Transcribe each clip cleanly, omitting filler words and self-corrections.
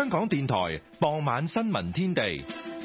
香港電台傍晚新聞天地。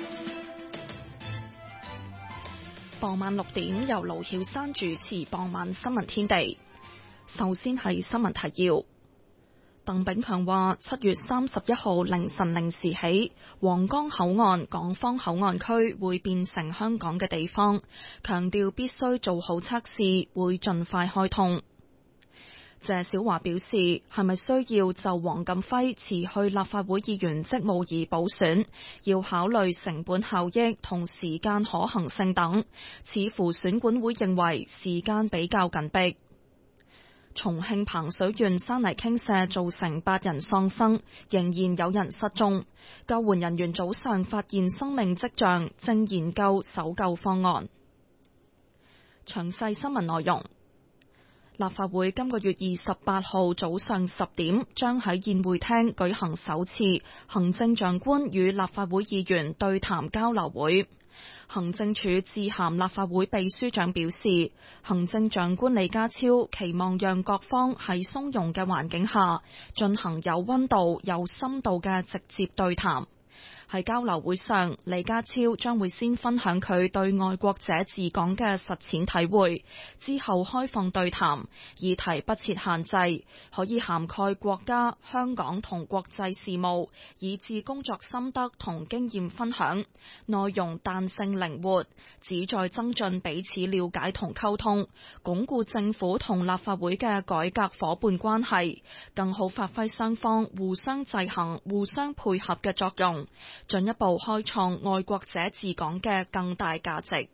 傍晚6點由盧曉珊主持傍晚新聞天地。首先係新聞提要。鄧炳強話7月31號凌晨0時起，皇崗口岸港方口岸區會變成香港嘅地方，強調必須做好測試，會盡快開通。謝小華表示，係咪需要就黃錦輝辭去立法會議員職務而補選，要考慮成本效益同時間可行性等，似乎選管會認為時間比較緊迫。重慶彭水縣山泥傾瀉造成8人喪生，仍然有人失蹤。救援人員早上發現生命跡象，正研究搜救方案。詳細新聞內容。立法會今個月28號早上10點將喺宴會廳舉行首次行政長官與立法會議員對談交流會。行政署致函立法會秘書長表示，行政長官李家超期望讓各方喺鬆容嘅環境下進行有溫度、有深度嘅直接對談。喺交流會上，李家超將會先分享佢對愛國者治港嘅實踐體會，之後開放對談，議題不設限制，可以涵蓋國家、香港同國際事務，以至工作心得同經驗分享，內容彈性靈活，旨在增進彼此了解同溝通，鞏固政府同立法會嘅改革夥伴關係，更好發揮雙方互相制衡、互相配合嘅作用，進一步開創愛國者治港嘅更大價值。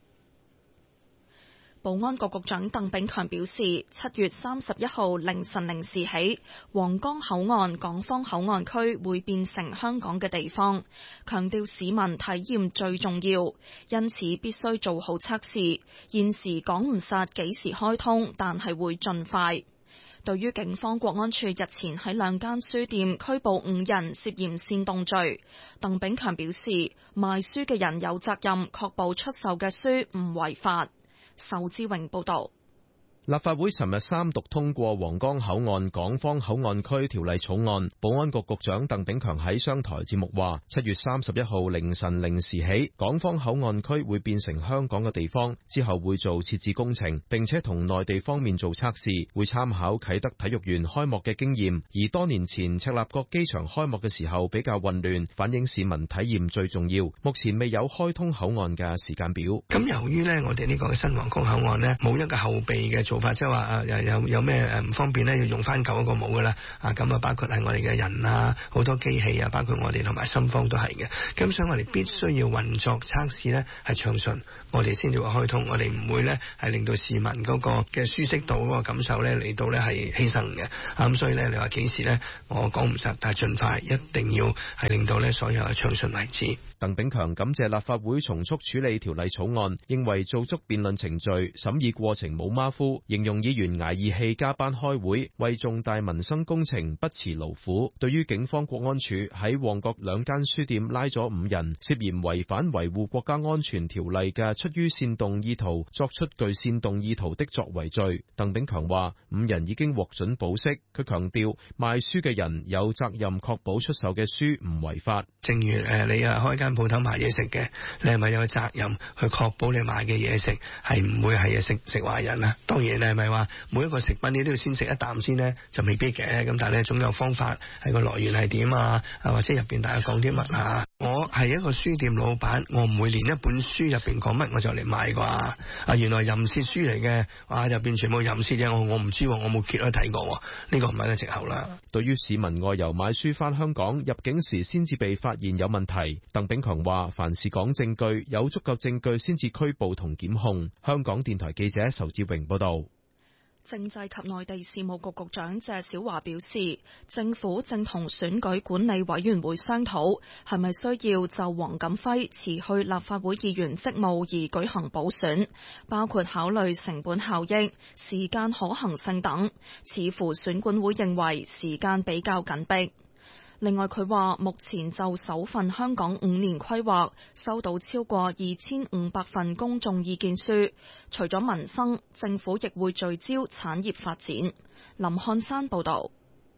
保安局局長鄧炳強表示，7月31號凌晨0時起，皇崗口岸港方口岸區會變成香港嘅地方，強調市民體驗最重要，因此必須做好測試。現時講唔實幾時開通，但係會盡快。對於警方國安處日前喺2間書店拘捕5人涉嫌煽動罪，鄧炳強表示，賣書嘅人有責任確保出售嘅書唔違法。仇志榮報道。 立法會尋日三讀通過皇崗口岸港方口岸區條例草案。保安局局長鄧炳強喺商台節目話，7月31號凌晨0時起，港方口岸區會變成香港嘅地方，之後會做設置工程，並且同內地方面做測試，會參考啟德體育園開幕嘅經驗。而多年前赤鱲角機場開幕嘅時候比較混亂，反映市民體驗最重要。目前未有開通口岸嘅時間表。 咁由於呢，我哋呢個新皇崗口岸呢，冇一個後備嘅做法，即係話有咩唔方便呢，要用翻舊一個冇噶啦。咁包括係我哋嘅人啊，好多機器啊，包括我哋同埋深方都係嘅。咁所以我哋必須要運作測試呢係暢順，我哋先至會開通。我哋唔會呢係令到市民嗰個嘅舒適度嗰個感受呢嚟到呢係犧牲嘅。咁所以呢，你話幾時呢？我講唔實，但係盡快一定要係令到呢所有嘅暢順為止。 鄧炳強感謝立法會從速處理條例草案，認為做足辯論程序，審議過程冇馬虎，形容議員捱義氣加班開會，為重大民生工程不辭勞苦。對於警方國安處喺旺角2間書店拉咗5人，涉嫌違反維護國家安全條例嘅出於煽動意圖作出具煽動意圖的作為罪，鄧炳強話5人已經獲准保釋。佢強調賣書嘅人有責任確保出售嘅書唔違法。 正如你開間鋪頭賣嘢食嘅，你係咪有責任去確保你賣嘅嘢食係唔會係食壞人啊？當然你係咪話每一個食品你都要先食一啖先呢？就未必嘅。咁但係咧總有方法，係個來源係點啊？或者入邊大家講啲乜啊？我係一個書店老闆，我唔會連一本書入邊講乜我就嚟買啩。原來淫褻書嚟嘅，入邊全部淫褻嘅，我唔知，我冇揭開睇過，呢個唔係一個藉口啦。 對於市民外遊買書返香港入境時先至被發現有問題，鄧炳強話凡事講證據，有足夠證據先至拘捕同檢控。香港電台記者仇志榮報道。 政制及內地事務局局長謝小華表示，政府正同選舉管理委員會商討，係咪需要就黃錦輝辭去立法會議員職務而舉行補選，包括考慮成本效益、時間可行性等。似乎選管會認為時間比較緊迫。另外佢話，目前就首份香港5年規劃收到超過2500份公眾意見書，除咗民生，政府亦會聚焦產業發展。林漢山報導。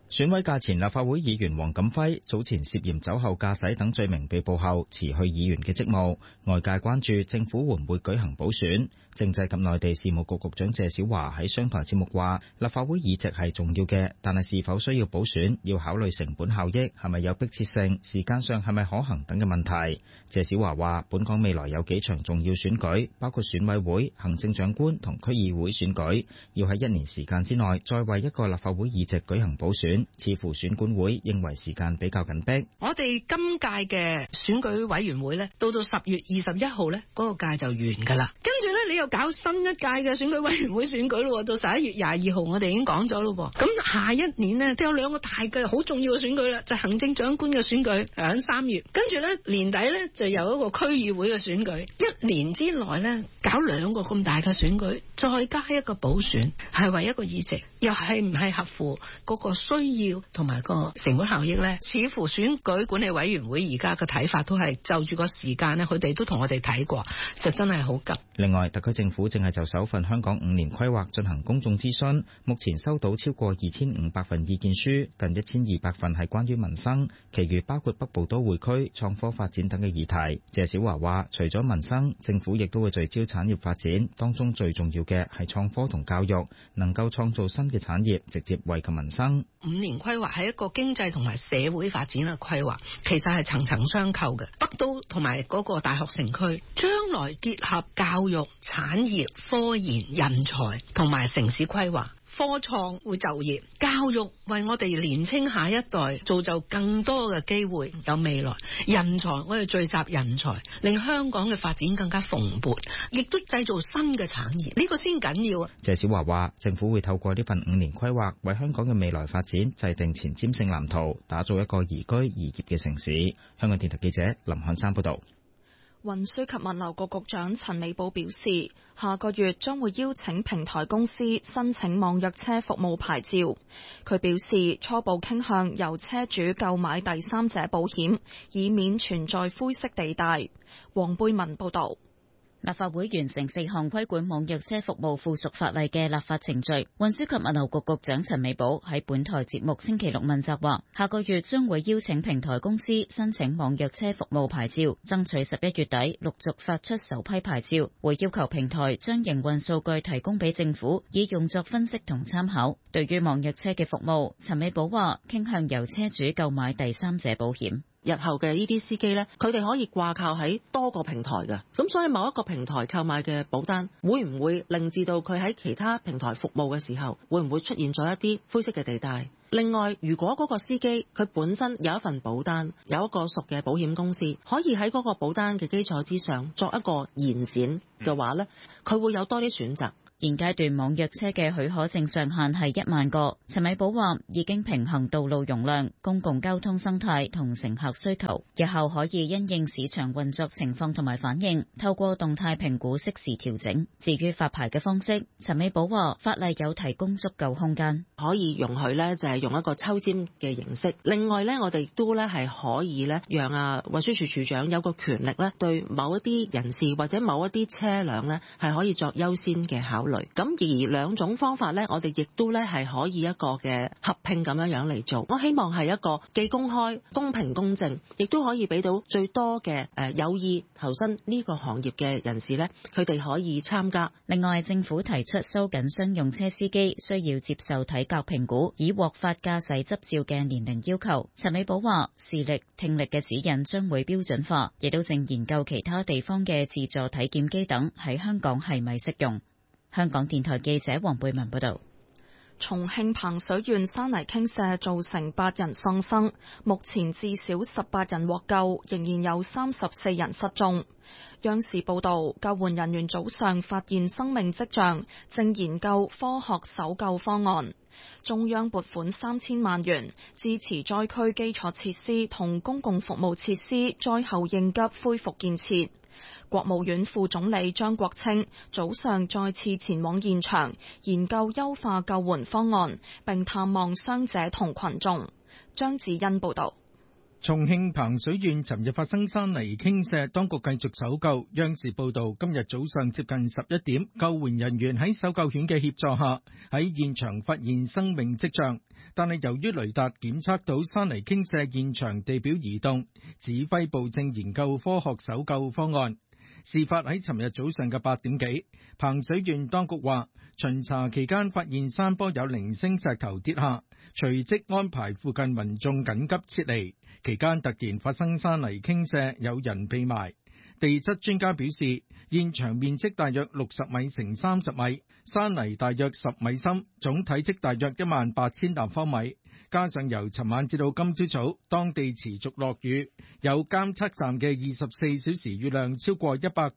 選委界前立法會議員黃錦輝早前涉嫌酒後駕駛等罪名被捕後辭去議員嘅職務，外界關注政府會唔會舉行補選。政制及內地事務局局長謝小華喺商台節目話，立法會議席係重要嘅，但係是否需要補選，要考慮成本效益，係咪有迫切性，時間上係咪可行等嘅問題。謝小華話，本港未來有幾場重要選舉，包括選委會、行政長官同區議會選舉，要喺1年時間之內再為一個立法會議席舉行補選，似乎選管會認為時間比較緊迫。 我哋今屆嘅選舉委員會呢，到10月21號呢，嗰個屆就完噶啦。跟住呢，你又搞新一屆嘅選舉委員會選舉咯，到11月22號我哋已經講咗咯。咁下一年呢，都有2個大嘅好重要嘅選舉啦，就係行政長官嘅選舉喺3月，跟住呢，年底呢，就有一個區議會嘅選舉。1年之內呢，搞2個咁大嘅選舉，再加一個補選，係為一個議席，又係唔係合乎嗰個需要同埋個成本效益呢？似乎選舉管理委員會而家嘅睇法都係就住個時間呢，佢哋都同我哋睇過，就真係好急。 另外，特區政府正係就首份香港5年規劃進行公眾諮詢，目前收到超過2500份意見書，近1200份係關於民生，其餘包括北部都會區、創科發展等嘅議題。謝小華話，除咗民生，政府亦都會聚焦產業發展，當中最重要嘅係創科同教育，能夠創造新嘅產業，直接惠及民生。 5年規劃係一個經濟同埋社會發展嘅規劃，其實係層層相扣嘅。北都同埋嗰個大學城區，將來結合教育、產業、科研、人才同埋城市規劃。科創會就業，教育為我哋年青下一代造就更多嘅機會，有未來。人才我哋聚集人才，令香港嘅發展更加蓬勃，亦都製造新嘅產業，呢個先緊要啊！ 謝小華話，政府會透過呢份5年規劃，為香港嘅未來發展制定前瞻性藍圖，打造一個宜居宜業嘅城市。香港電台記者林漢山報道。 運輸及物流局局長陳美寶表示，下個月將會邀請平台公司申請網約車服務牌照。佢表示，初步傾向由車主購買第三者保險，以免存在灰色地帶。黃貝文報道。 立法會完成4項規管網約車服務附屬法例嘅立法程序。運輸及物流局局長陳美寶喺本台節目星期六問責話，下個月將會邀請平台公司申請網約車服務牌照，爭取11月底陸續發出首批牌照，會要求平台將營運數據提供俾政府，以用作分析同參考。對於網約車嘅服務，陳美寶話傾向由車主購買第三者保險。 日後嘅呢啲司機呢，佢哋可以掛靠喺多個平台嘅，咁所以某一個平台購買嘅保單，會唔會令至到佢喺其他平台服務嘅時候，會唔會出現咗一啲灰色嘅地帶？另外，如果嗰個司機佢本身有一份保單，有一個屬嘅保險公司，可以喺嗰個保單嘅基礎之上作一個延展嘅話呢，佢會有多啲選擇。 現階段網約車嘅許可證上限係1萬個。陳美寶話已經平衡道路容量、公共交通生態同乘客需求，日後可以因應市場運作情況同埋反應，透過動態評估適時調整。至於發牌嘅方式，陳美寶話法例有提供足夠空間， 可以容許呢就係用一個抽籤嘅形式。另外呢，我哋都呢係可以呢讓運輸署署長有個權力呢對某一啲人士或者某一啲車輛呢係可以作優先嘅考慮。咁而兩種方法呢，我哋亦都呢係可以一個嘅合併咁樣嚟做。我希望係一個既公開、公平、公正，亦都可以俾到最多嘅有意投身呢個行業嘅人士呢，佢哋可以參加。 另外，政府提出收緊商用車司機需要接受體格評估，以獲發駕駛執照嘅年齡要求。陳美寶話，視力、聽力嘅指引將會標準化，亦都正研究其他地方嘅自助體檢機等喺香港係咪適用。香港電台記者黃貝文報道。 重慶彭水縣山泥傾瀉造成8人喪生，目前至少18人獲救，仍然有34人失蹤。央視報道，救援人員早上發現生命跡象，正研究科學搜救方案。中央撥款3000萬元支持災區基礎設施同公共服務設施災後應急恢復建設。國務院副總理張國清早上再次前往現場，研究優化救援方案，並探望傷者同群眾。張子欣報道。 重慶彭水縣尋日發生山泥傾瀉，當局繼續搜救。央視報道，今日早上接近11點，救援人員喺搜救犬嘅協助下，喺現場發現生命跡象，但係由於雷達檢測到山泥傾瀉現場地表移動，指揮部正研究科學搜救方案。事發喺尋日早上嘅8點幾，彭水縣當局話，巡查期間發現山坡有零星石頭跌下，隨即安排附近民眾緊急撤離。期間突然發生山泥傾瀉，有人被埋。地質專家表示，現場面積大約60米乘30米，山泥大約10米深，總體積大約18000立方米。加上由尋晚至到今朝早，當地持續落雨，有監測站嘅24小時雨量超過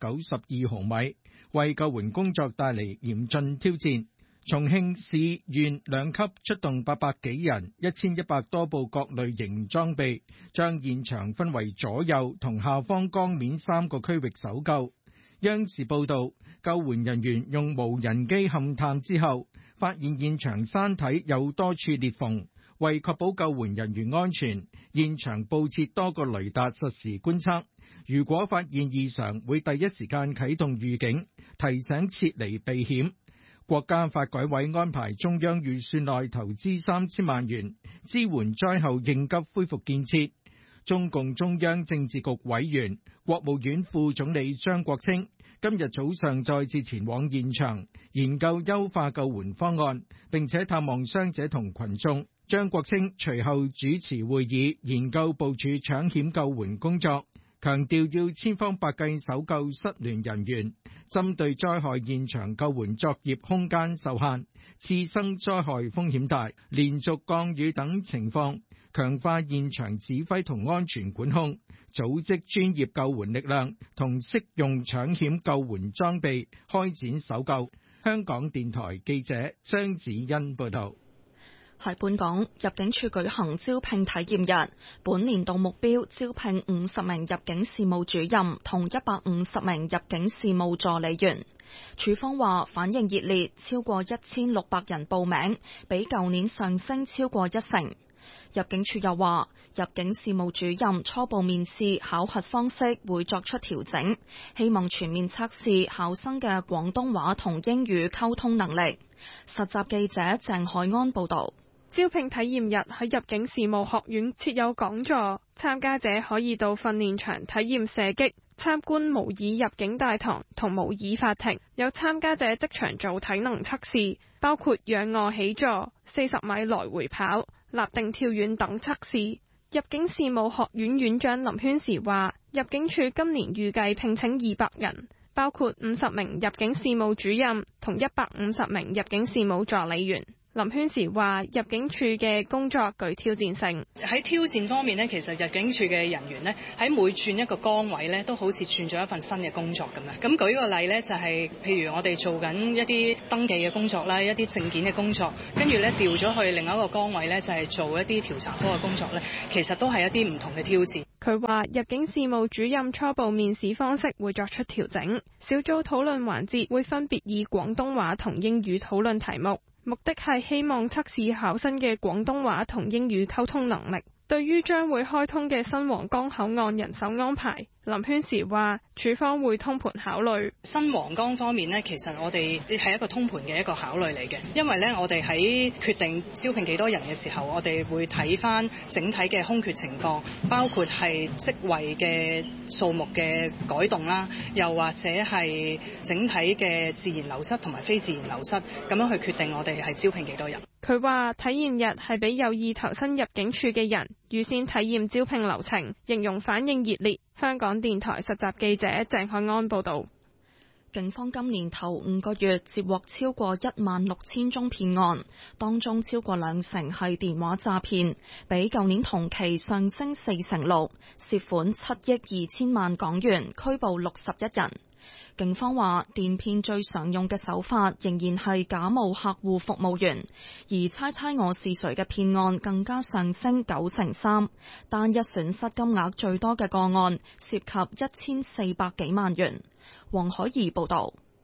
192毫米，為救援工作帶嚟嚴峻挑戰。重慶市縣兩級出動800幾人，1100多部各類型裝備，將現場分為左右同下方江面3個區域搜救。央視報道，救援人員用無人機勘探之後，發現現場山體有多處裂縫，為確保救援人員安全，現場佈設多個雷達實時觀測。如果發現異常，會第一時間啟動預警，提醒撤離避險。國家發改委安排中央預算內投資3000萬元，支援災後應急恢復建設。中共中央政治局委員、國務院副總理張國清今日早上再次前往現場，研究優化救援方案，並且探望傷者同群眾。張國清隨後主持會議，研究部署搶險救援工作，強調要千方百計搜救失聯人員。針對災害現場救援作業空間受限，次生災害風險大，連續降雨等情況，強化現場指揮同安全管控，組織專業救援力量同適用搶險救援裝備，開展搜救。香港電台記者張子欣報道。 喺本港，入境處舉行招聘體驗日，本年度目標招聘50名入境事務主任同150名入境事務助理員。處方話反應熱烈，超過1600人報名，比舊年上升超過1成。入境處又話，入境事務主任初步面試考核方式會作出調整，希望全面測試考生嘅廣東話同英語溝通能力。實習記者鄭海安報導。 招聘體驗日喺入境事務學院設有講座，參加者可以到訓練場體驗射擊、參觀模擬入境大堂同模擬法庭。有參加者即場做體能測試，包括仰臥起坐、40米來回跑、立定跳遠等測試。入境事務學院院長林軒時話，入境處今年預計聘請200人，包括50名入境事務主任同150名入境事務助理員。林軒時話，入境處嘅工作具挑戰性。 喺挑戰方面呢，其實入境處嘅人員呢，喺每轉一個崗位呢，都好似轉咗一份新嘅工作咁樣。咁舉個例呢，就係譬如我哋做緊一啲登記嘅工作啦，一啲證件嘅工作，跟住呢調咗去另一個崗位呢，就係做一啲調查科嘅工作呢，其實都係一啲唔同嘅挑戰。 佢話入境事務主任初步面試方式會作出調整，小組討論環節會分別以廣東話同英語討論題目。目的係希望測試考生嘅廣東話同英語溝通能力。對於將會開通嘅新皇崗口岸人手安排，林軒時話，處方會通盤考慮。 新皇崗方面呢，其實我哋係一個通盤嘅一個考慮嚟嘅，因為呢，我哋喺決定招聘幾多人嘅時候，我哋會睇返整體嘅空缺情況，包括係職位嘅數目嘅改動啦，又或者係整體嘅自然流失同埋非自然流失，咁樣去決定我哋係招聘幾多人。 佢話體驗日係俾有意投身入境處嘅人預先體驗招聘流程，形容反應熱烈。香港電台實習記者鄭海安報導。 警方今年頭5個月接獲超過16000宗騙案，當中超過20%係電話詐騙，比舊年同期上升46%，涉款7億2000萬港元，拘捕61人。警方話，電騙最常用嘅手法仍然係假冒客戶服務員，而猜猜我是誰嘅騙案更加上升93%，單一損失金額最多嘅個案涉及1400幾萬元。黃海怡報導。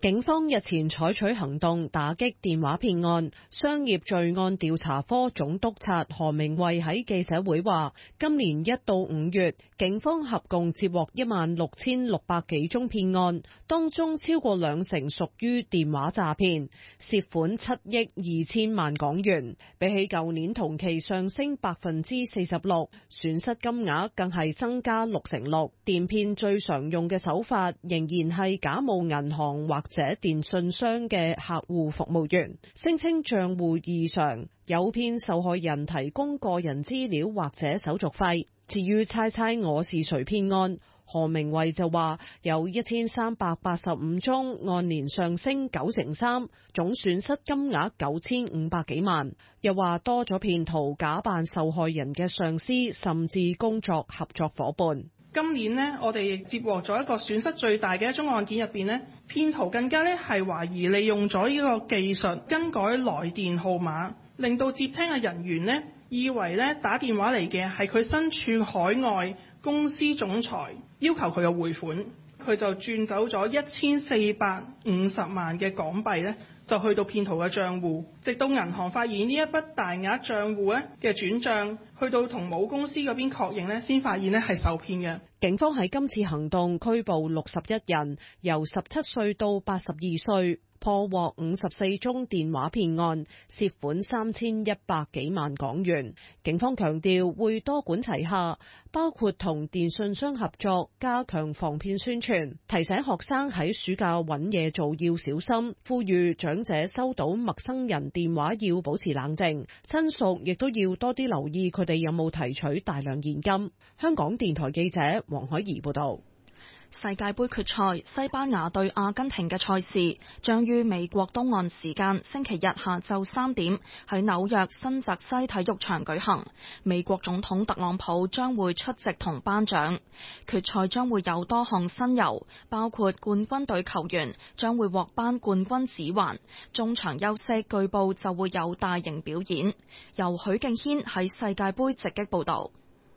警方日前採取行動打擊電話騙案，商業罪案調查科總督察何明慧喺記者會話，今年1到5月，警方合共接獲16600幾宗騙案，當中超過20%屬於電話詐騙，涉款7億2千萬港元，比起舊年同期上升46%，損失金額更係增加6%。電騙最常用嘅手法仍然係假冒銀行或者電信商嘅客戶服務員，聲稱賬戶異常，誘騙受害人提供個人資料或者手續費。至於猜猜我是誰騙案，何明慧就話有1385宗，按年上升93%，總損失金額9500幾萬。又話多咗騙徒假扮受害人嘅上司，甚至工作合作夥伴。 今年呢，我哋亦接獲咗一個損失最大嘅一宗案件入邊呢，騙徒更加呢係懷疑利用咗呢個技術更改來電號碼，令到接聽嘅人員呢以為呢打電話嚟嘅係佢身處海外公司總裁，要求佢嘅匯款，佢就轉走咗1450萬嘅港幣呢，就去到騙徒嘅帳戶，直到銀行發現呢一筆大額帳戶呢嘅轉帳，去到同母公司嗰邊確認呢，先發現呢係受騙嘅。 警方喺今次行動拘捕61人，由17歲到82歲，破獲54宗電話騙案，涉款3100幾萬港元。警方強調會多管齊下，包括同電信商合作，加強防騙宣傳，提醒學生喺暑假揾嘢做要小心，呼籲長者收到陌生人電話要保持冷靜，親屬亦都要多啲留意佢哋有冇提取大量現金。香港電台記者黃海怡報道。 世界盃決賽，西班牙對阿根廷嘅賽事將於美國東岸時間星期日下晝3點喺紐約新澤西體育場舉行。美國總統特朗普將會出席同頒獎。決賽將會有多項新猷，包括冠軍隊球員將會獲頒冠軍指環，中場休息據報就會有大型表演。由許敬軒喺世界盃直擊報道。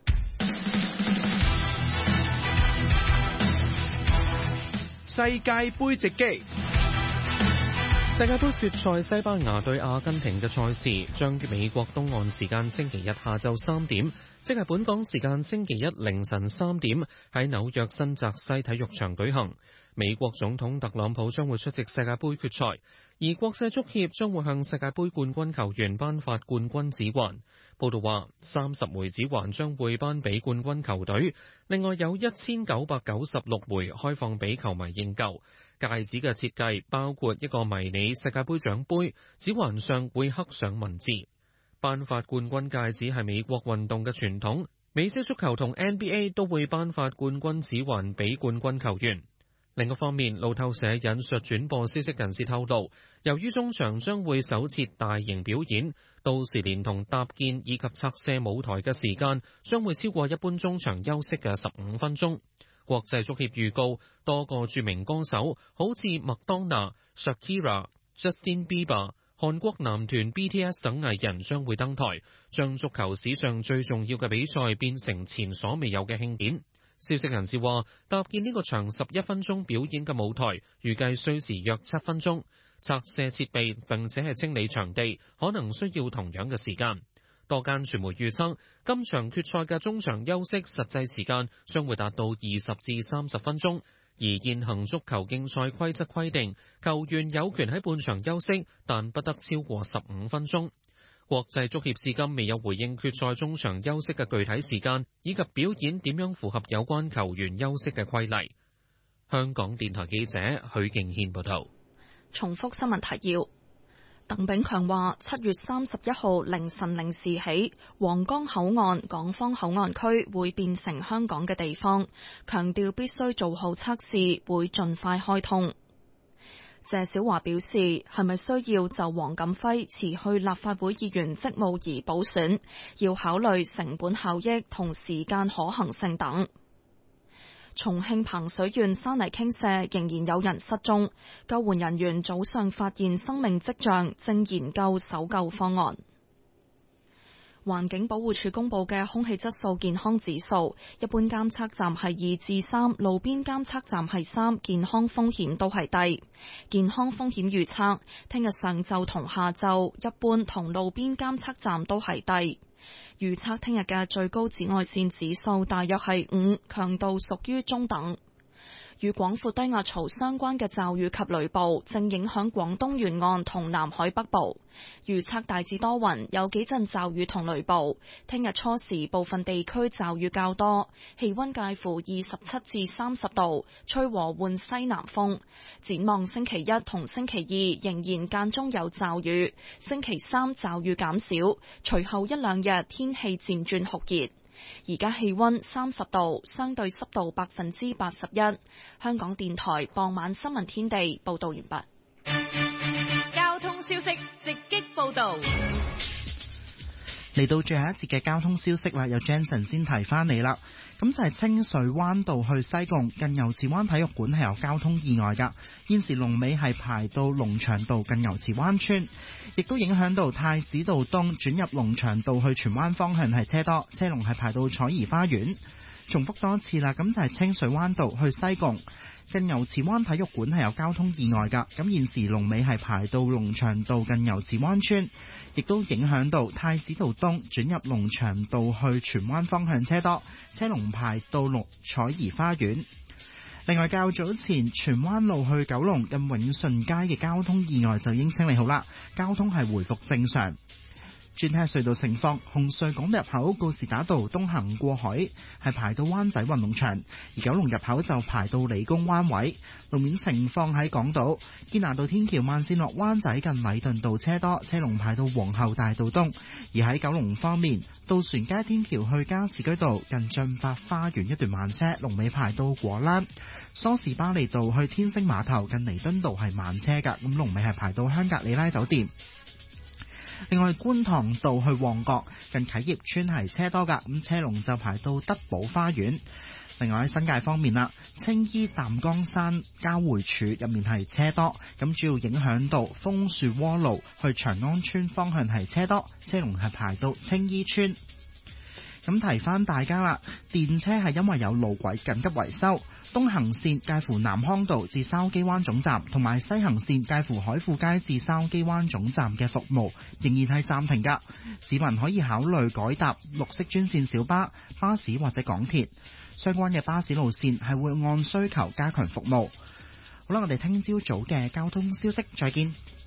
世界盃直擊，世界盃決賽西班牙對阿根廷嘅賽事將於美國東岸時間星期日下晝3點，即係本港時間星期一凌晨3點喺紐約新澤西體育場舉行。美國總統特朗普將會出席世界盃決賽，而國際足協將會向世界盃冠軍球員頒發冠軍指環。報道話，30枚指環將會頒俾冠軍球隊，另外有1996枚開放俾球迷認購。戒指嘅設計包括一個迷你世界盃獎盃，指環上會刻上文字。頒發冠軍戒指係美國運動嘅傳統，美式足球同 NBA 都會頒發冠軍指環俾冠軍球員。另一方面，路透社引述轉播消息人士透露，由於中場將會首設大型表演，到時連同搭建以及拆卸舞台嘅時間將會超過一般中場休息嘅15分鐘。國際足協預告，多個著名歌手，好似麥當娜、Shakira、Justin Bieber、韓國男團 BTS 等藝人將會登台，將足球史上最重要嘅比賽變成前所未有嘅慶典。消息人士話，搭建呢個長11分鐘表演嘅舞台，預計需時約7分鐘。拆卸設備並且係清理場地，可能需要同樣嘅時間。多間傳媒預測，今場決賽嘅中場休息實際時間將會達到20至30分鐘。而現行足球競賽規則規定，球員有權喺半場休息，但不得超過15分鐘。國際足協至今未有回應決賽中場休息嘅具體時間，以及表演點樣符合有關球員休息嘅規例。香港電台記者許敬軒報道。 重複新聞提要。鄧炳強話，7月31號凌晨0時起，皇崗口岸、港方口岸區會變成香港嘅地方，強調必須做好測試，會盡快開通。謝小華表示，係咪需要就黃錦輝辭去立法會議員職務而補選，要考慮成本效益同時間可行性等。重慶彭水縣山泥傾瀉，仍然有人失蹤，救援人員早上發現生命跡象，正研究搜救方案。 環境保護署公布嘅空氣質素健康指數，一般監測站係2至3，路邊監測站係3，健康風險都係低。健康風險預測，聽日上晝同下晝，一般同路邊監測站都係低。預測聽日嘅最高紫外線指數大約係5，強度屬於中等。與廣闊低壓槽相關嘅驟雨及雷暴正影響廣東沿岸同南海北部，預測大致多雲，有幾陣驟雨同雷暴。聽日初時部分地區驟雨較多，氣溫介乎27至30度，吹和緩西南風。展望星期一同星期二仍然間中有驟雨，星期三驟雨減少，隨後一兩日天氣漸轉酷熱。而家氣溫30度，相對濕度81%。香港電台傍晚新聞天地報道完畢。 交通消息直擊報道。 嚟到最後一節嘅交通消息啦，有 Jensen 先提翻你啦。咁就係清水灣道去西貢近牛池灣體育館係有交通意外㗎，現時龍尾係排到龍翔道近牛池灣村，亦都影響到太子道東轉入龍翔道去荃灣方向係車多，車龍係排到彩頤花園。重複多次啦，咁就係清水灣道去西貢近牛池灣體育館係有交通意外㗎，咁現時龍尾係排到龍翔道近牛池灣村，亦都影響到太子道東轉入龍翔道去荃灣方向車多，車龍排到彩頤花園。另外較早前荃灣路去九龍近永順街嘅交通意外就已經清理好啦，交通係回復正常。轉睇隧道情況，紅隧港島入口告士打道東行過海係排到灣仔運動場，而九龍入口就排到理工灣位。路面情況喺港島堅拿道天橋慢線落灣仔近禮頓道車多，車龍排到皇后大道東。而喺九龍方面，渡船街天橋去加士居道近駿發花園一段慢車，龍尾排到果欄。梳士巴利道去天星碼頭近彌敦道係慢車㗎，咁龍尾係排到香格里拉酒店。另外觀塘道去旺角近啟業邨係車多㗎，咁車龍就排到德寶花園。另外喺新界方面啦，青衣淡江山交匯處入面係車多，咁主要影響到楓樹窩路去長安村方向係車多，車龍係排到青衣村。咁提翻大家啦，電車係因為有路軌緊急維修，東行線介乎南康道至筲箕灣總站，同埋西行線介乎海富街至筲箕灣總站嘅服務仍然係暫停㗎。市民可以考慮改搭綠色專線小巴、巴士或者港鐵，相關嘅巴士路線係會按需求加強服務。好啦，我哋聽朝早嘅交通消息再見。